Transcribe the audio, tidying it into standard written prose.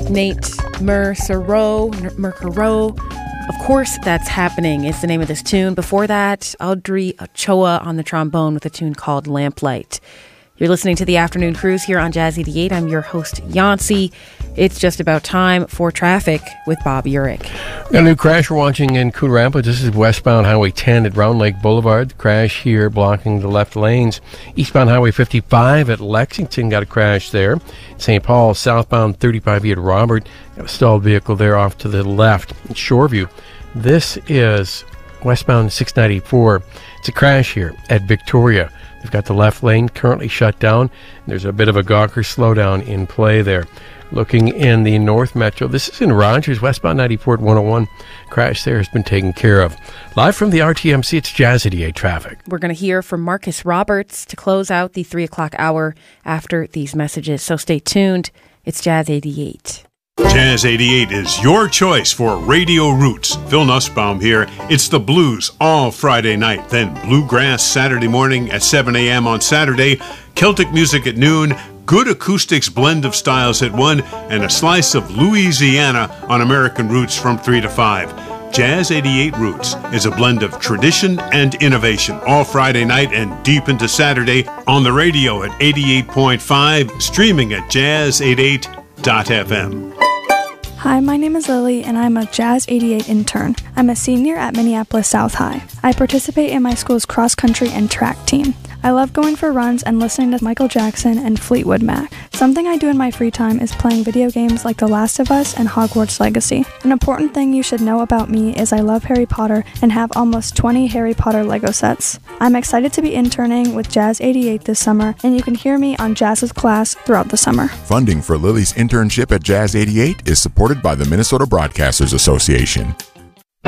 Nate Mercaro. Of course, That's Happening is the name of this tune. Before that, Audrey Ochoa on the trombone with a tune called Lamplight. You're listening to the Afternoon Cruise here on Jazz 88. I'm your host, Yancy. It's just about time for traffic with Bob Urich. Got a new crash we're watching in Coon Rapids. This is westbound Highway 10 at Round Lake Boulevard. The crash here blocking the left lanes. Eastbound Highway 55 at Lexington got a crash there. St. Paul, southbound 35E at Robert. Got a stalled vehicle there off to the left. In Shoreview. This is westbound 694. It's a crash here at Victoria. They've got the left lane currently shut down. There's a bit of a Gawker slowdown in play there. Looking in the North Metro, this is in Rogers, westbound 94 at 101. Crash there has been taken care of. Live from the RTMC, it's Jazz 88 traffic. We're going to hear from Marcus Roberts to close out the 3 o'clock hour after these messages. So stay tuned. It's Jazz 88. Jazz 88 is your choice for Radio Roots. Phil Nussbaum here. It's the blues all Friday night, then bluegrass Saturday morning at 7 a.m. on Saturday, Celtic music at noon, good acoustics blend of styles at 1, and a slice of Louisiana on American Roots from 3 to 5. Jazz 88 Roots is a blend of tradition and innovation all Friday night and deep into Saturday on the radio at 88.5, streaming at jazz88.fm. Hi, my name is Lily, and I'm a Jazz 88 intern. I'm a senior at Minneapolis South High. I participate in my school's cross-country and track team. I love going for runs and listening to Michael Jackson and Fleetwood Mac. Something I do in my free time is playing video games like The Last of Us and Hogwarts Legacy. An important thing you should know about me is I love Harry Potter and have almost 20 Harry Potter Lego sets. I'm excited to be interning with Jazz 88 this summer, and you can hear me on Jazz's class throughout the summer. Funding for Lily's internship at Jazz 88 is supported by the Minnesota Broadcasters Association.